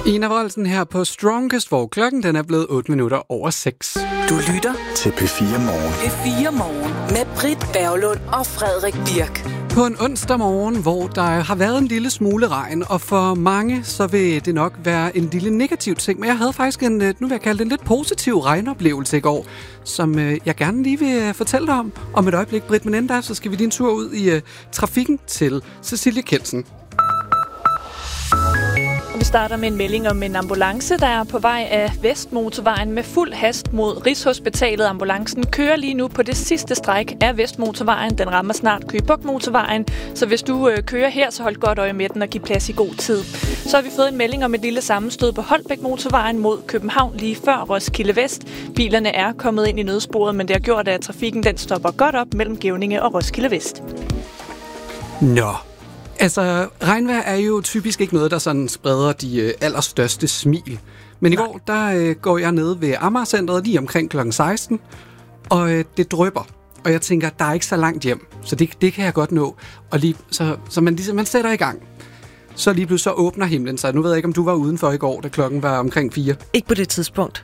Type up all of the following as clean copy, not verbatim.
Ina Wroldsen her på Strongest, hvor klokken den er blevet 8 minutter over 6. Du lytter til P4 Morgen. P4 Morgen med Britt Berglund og Frederik Birk. På en onsdag morgen, hvor der har været en lille smule regn, og for mange så vil det nok være en lille negativ ting. Men jeg havde faktisk nu vil jeg kalde det en lidt positiv regnoplevelse i går, som jeg gerne lige vil fortælle dig om et øjeblik, Britt. Men inden der, så skal vi lige en tur ud i trafikken til Cecilie Kelsen. Vi starter med en melding om en ambulance, der er på vej af Vestmotorvejen med fuld hast mod Rigshospitalet. Ambulancen kører lige nu på det sidste stræk af Vestmotorvejen. Den rammer snart Køge Bugt Motorvejen, så hvis du kører her, så hold godt øje med den og giv plads i god tid. Så har vi fået en melding om et lille sammenstød på Holbæk Motorvejen mod København lige før Roskilde Vest. Bilerne er kommet ind i nødsporet, men det har gjort, at trafikken den stopper godt op mellem Gevninge og Roskilde Vest. Nå. Altså, regnvejr er jo typisk ikke noget, der sådan spreder de allerstørste smil. Men i går, der går jeg ned ved Amagercentret lige omkring kl. 16, og det drypper. Og jeg tænker, der er ikke så langt hjem, så det kan jeg godt nå. Og lige, så man sætter i gang. Så lige pludselig så åbner himlen sig. Nu ved jeg ikke, om du var udenfor i går, da klokken var omkring 4. Ikke på det tidspunkt.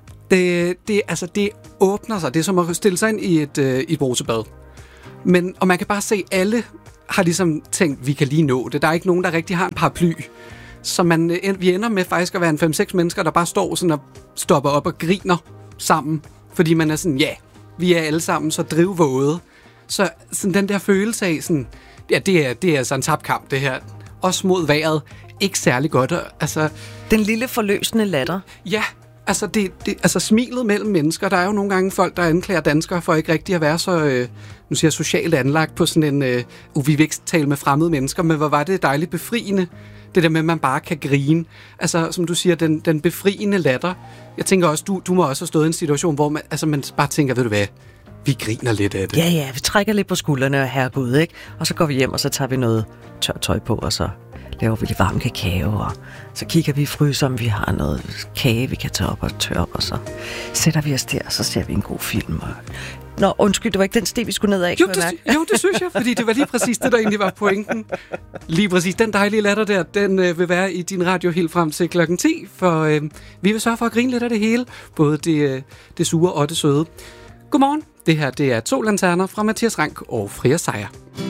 Det åbner sig. Det er som at stille sig ind i et brusebad. Og man kan bare se, alle har ligesom tænkt, vi kan lige nå det. Der er ikke nogen, der rigtig har en paraply. Så vi ender med faktisk at være en 5-6 mennesker, der bare står sådan og stopper op og griner sammen. Fordi man er sådan, ja, vi er alle sammen så drivvåde. Så sådan den der følelse af sådan, ja, det er sådan en tabt kamp, det her. Også mod vejret. Ikke særlig godt. Altså, den lille forløsende latter. Ja, altså smilet mellem mennesker. Der er jo nogle gange folk, der anklager danskere for ikke rigtig at være så, nu siger jeg, socialt anlagt på sådan en, vi vil ikke tale med fremmede mennesker, men hvor var det dejligt befriende, det der med, at man bare kan grine. Altså, som du siger, den befriende latter. Jeg tænker også, du må også have stået i en situation, hvor man bare tænker, ved du hvad, vi griner lidt af det. Ja, vi trækker lidt på skuldrene og herregud, ikke? Og så går vi hjem, og så tager vi noget tørt tøj på, og så laver vi lidt varm kakao, og så kigger vi i fryseren, om vi har noget kage, vi kan tage op og tørre op, og så sætter vi os der, og så ser vi en god film. Nå, undskyld, det var ikke den sti, vi skulle ned af. Jo, det synes jeg, fordi det var lige præcis det, der egentlig var pointen. Lige præcis, den dejlige latter der, den vil være i din radio helt frem til klokken 10, for vi vil sørge for at grine lidt af det hele, både det sure og det søde. Godmorgen, det her det er 2 lanterner fra Mathias Rank og Freja Sejer.